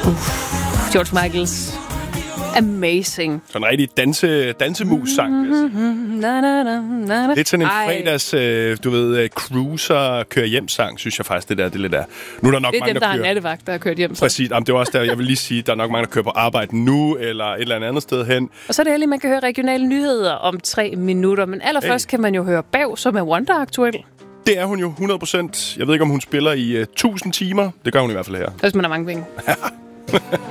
George Michaels. Amazing. Sådan en rigtig dansemus-sang. Lidt sådan en fredags, cruiser, kører hjem-sang, synes jeg faktisk, det lidt er. Nu er der nok det er mange, dem, der har nattevagt, der har kørt hjem. Præcis. Jamen, det var også der, jeg vil lige sige, der er nok mange, der kører på arbejde nu, eller et eller andet sted hen. Og så er det heldigt, man kan høre regionale nyheder om 3 minutter. Men allerførst kan man jo høre Bav, som er Wonder-aktuel. Det er hun jo 100%. Jeg ved ikke, om hun spiller i 1000 timer. Det gør hun i hvert fald her. Hvis man har mange penge.